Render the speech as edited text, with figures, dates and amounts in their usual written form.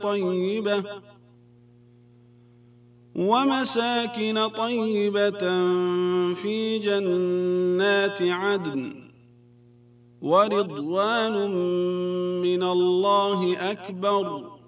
طيبة ومساكن طيبة في جنات عدن ورضوان من الله أكبر